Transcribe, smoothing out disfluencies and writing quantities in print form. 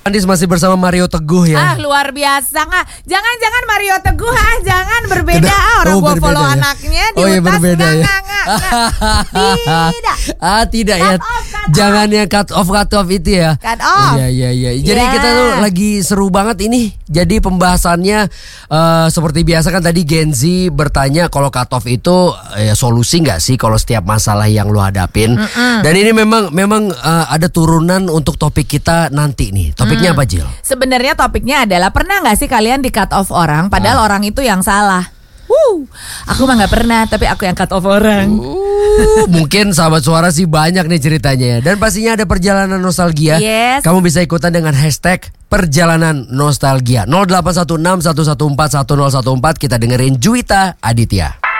Andis masih bersama Mario Teguh ya. Luar biasa nggak? Jangan Mario Teguh jangan berbeda. Orang gua berbeda follow ya? anaknya di iya, utas berbeda ya. Tidak. Tidak ya. Jangan yang cut off itu ya. Cut off. Iya. Jadi kita tuh lagi seru banget ini. Jadi pembahasannya seperti biasa kan tadi Gen Z bertanya kalau cut off itu solusi nggak sih kalau setiap masalah yang lo hadapin. Dan ini memang ada turunan untuk topik kita nanti nih. Topiknya apa, Jil? Sebenarnya topiknya adalah pernah nggak sih kalian di cut off orang padahal orang itu yang salah? Aku mah nggak pernah, tapi aku yang cut off orang. Mungkin sahabat suara sih banyak nih ceritanya ya. Dan pastinya ada perjalanan nostalgia. Yes. Kamu bisa ikutan dengan hashtag perjalanan nostalgia 0816 114 1014. Kita dengerin Juwita Aditya.